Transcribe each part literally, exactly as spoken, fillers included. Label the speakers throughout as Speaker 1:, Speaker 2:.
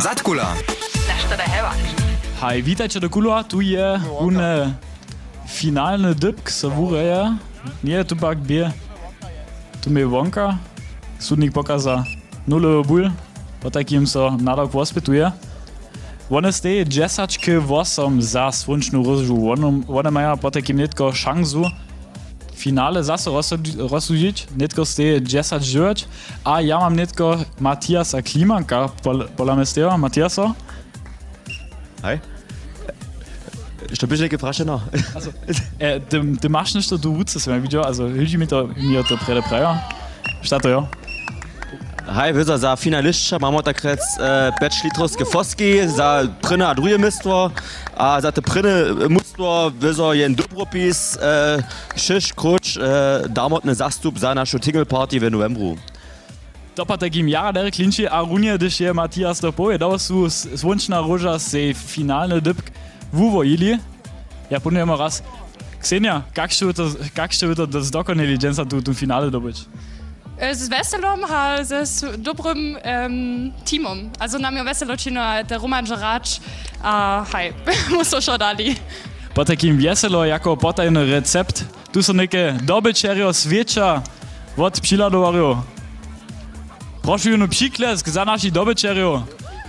Speaker 1: Zatkula.
Speaker 2: Hej, witajcie do Kula, tu je un finalny dybk Sawureja. Nie, tu pak bie. Tu mi wonka. Sudnik pokaza nulowy ból. Po takim so nadal pospytuje. One steje dzesaczky wosom za słonczną rozżu. One, one mają po takim netko szansu finale zase rozsudžić. Netko steje dzesacz żyć. A ja mam netko Matiasa Klimanka pola mestera. Matiasa?
Speaker 3: Hej. Što byś nie gefrascht noch?
Speaker 2: Also, äh, du, du machst nicht, du wusstest mein Video, also hilf mir da mir da Prede Preia. Statt ja.
Speaker 3: Hej, wyza za finalistka mamy tak krec e, pięć litrów gefoski, za prynę a drugie mistwo, a za te pryny mustwo wyza jen dobropis, e, sześć krucz, e, damotny zastup za naszą Tingle Party w novembru.
Speaker 2: Dopa takim jara der klinči, a runie dyš je Matias do poje, dał su słonczna roża se finalny dybk wuvojili. Ja powiem raz, Ksenia, jak się to zdokonali, dżęsa tu tu finale dobyć?
Speaker 4: Z Weselom, ha, z dobrym um, teamom. Also nam je Weselocino, der Roman Geracz, a hej, muso šo dali.
Speaker 2: Po takim weselo, jako potajny recept, tu są neke dobyczerio świecza od przyladowario. Proszę jedno przyklesk za nasi dobyczerio.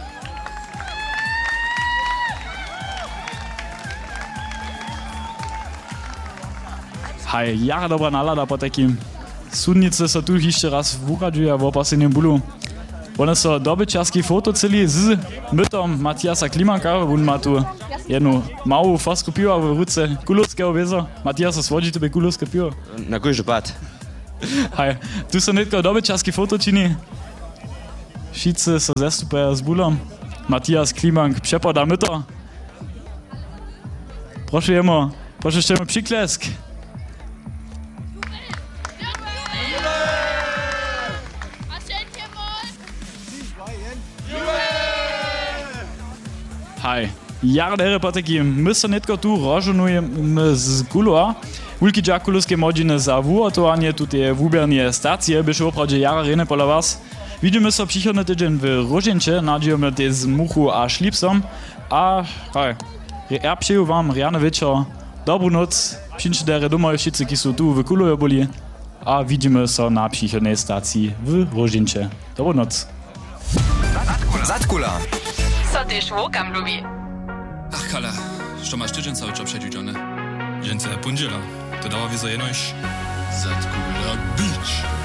Speaker 2: Hej, jara dobra nalada po takim. Sudnice so tu jeszcze raz wuradžuja w opaseniem bólu. One so dobyczarski foto celi z mytom Matiasa Klimanka. On ma tu jednu małą fosku piwa w ruce kulowskiego wiezo. Matiasa, słodzi tebe kulowskie piwo?
Speaker 3: Na kujże pat.
Speaker 2: Hej, tu so netko dobyczarski foto čini. Wszyscy so zestupają z bólom. Matias Klimank przepada myto. Proszę jemu, proszę jeszcze mu przyklesk. Hej, jara dere po takim, my so netko tu rožunujeme z Kulua. Ulki džakulovske modžine za vuotovanie tutaj wubernie stacje, byše opravdě jara rene pola was. Widzimy so przychodny tydzień w Rożincie, nadziejomy te z muchu a szlipsom. A hej, ja przyjął wam riany wieczór, dobrą noc, przyjdźcie dere domov wszyscy, ki są tu w Kuluje boli. A widzimy so na przychodnej stacji w Rożincie. Dobrą noc.
Speaker 1: Zatkula.
Speaker 5: Co ty szłokam lubi?
Speaker 6: Ach, Kala, što masz tydzień cały czas przedziudziony? Dzień pondziela, to dała wizo jenoś Zatkula Beach.